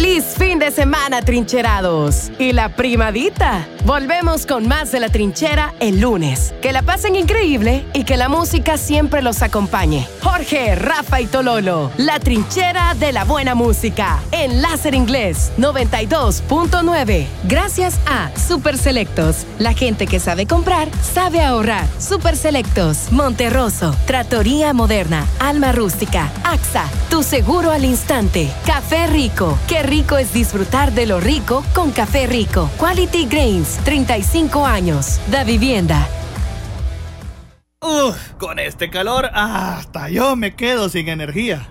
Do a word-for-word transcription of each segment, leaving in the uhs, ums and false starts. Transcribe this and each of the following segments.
¡Feliz fin de semana, trincherados! Y la primadita. Volvemos con más de La Trinchera el lunes. Que la pasen increíble y que la música siempre los acompañe. Jorge, Rafa y Tololo. La Trinchera de la buena música. En Láser Inglés noventa y dos punto nueve. Gracias a Super Selectos. La gente que sabe comprar, sabe ahorrar. Super Selectos. Monterroso. Trattoria Moderna. Alma Rústica. AXA. Tu seguro al instante. Café Rico. Qué rico es disfrutar de lo rico con Café Rico. Quality Grains. treinta y cinco años. Da Vivienda. Uf, con este calor, hasta yo me quedo sin energía.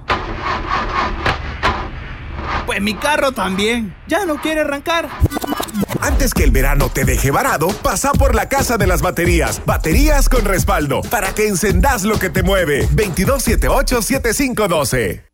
Pues mi carro también. Ya no quiere arrancar. Antes que el verano te deje varado, pasa por la Casa de las Baterías. Baterías con respaldo, para que encendas lo que te mueve. veintidós setenta y ocho setenta y cinco doce.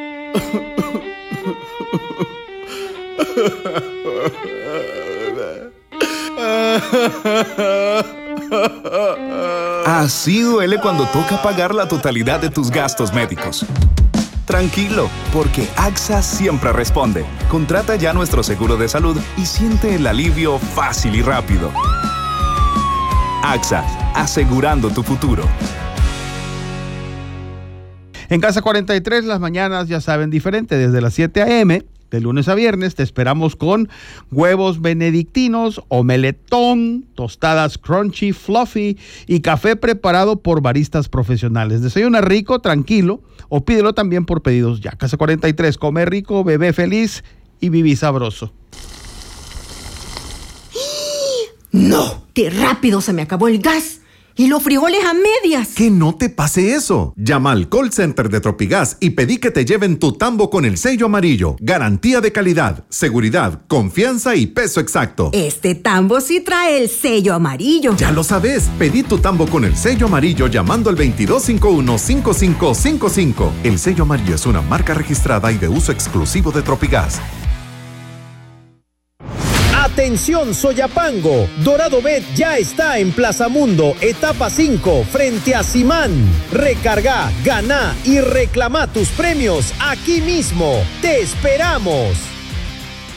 Así duele cuando toca pagar la totalidad de tus gastos médicos. Tranquilo, porque AXA siempre responde. Contrata ya nuestro seguro de salud y siente el alivio fácil y rápido. AXA, asegurando tu futuro. En Casa cuarenta y tres las mañanas ya saben diferente, desde las siete a.m., de lunes a viernes te esperamos con huevos benedictinos, omeletón, tostadas crunchy, fluffy y café preparado por baristas profesionales. Desayuna rico, tranquilo, o pídelo también por pedidos ya. Casa cuarenta y tres, come rico, bebé feliz y viví sabroso. ¡No! ¡Qué rápido se me acabó el gas! ¡Y los frijoles a medias! Que no te pase eso. Llama al call center de Tropigas y pedí que te lleven tu tambo con el sello amarillo. Garantía de calidad, seguridad, confianza y peso exacto. Este tambo sí trae el sello amarillo. Ya lo sabes. Pedí tu tambo con el sello amarillo llamando al veintidós cincuenta y uno cincuenta y cinco cincuenta y cinco. El sello amarillo es una marca registrada y de uso exclusivo de Tropigas. Atención Soyapango, Dorado Bet ya está en Plaza Mundo, etapa cinco, frente a Simán. Recarga, gana y reclama tus premios aquí mismo. ¡Te esperamos!